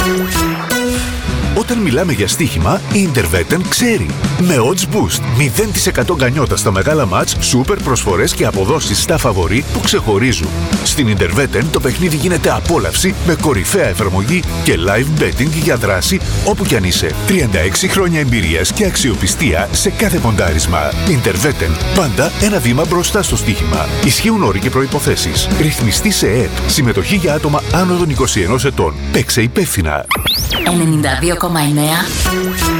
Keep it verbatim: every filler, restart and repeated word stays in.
Όταν μιλάμε για στοίχημα, η Interveten ξέρει. Με Odds Boost, μηδέν τοις εκατό γκανιότα στα μεγάλα μάτς, σούπερ προσφορές και αποδόσεις στα φαβορί που ξεχωρίζουν. Στην Interveten το παιχνίδι γίνεται απόλαυση με κορυφαία εφαρμογή και live betting για δράση όπου κι αν είσαι. τριάντα έξι χρόνια εμπειρίας και αξιοπιστία σε κάθε ποντάρισμα. Interveten, πάντα ένα βήμα μπροστά στο στοίχημα. Ισχύουν όροι και προϋποθέσεις. Ρυθμιστή σε ΕΕΠ. Συμμετοχή για άτομα άνω των είκοσι ενός ετών. Παίξε υπεύθυνα. ενενήντα δύο κόμμα εννέα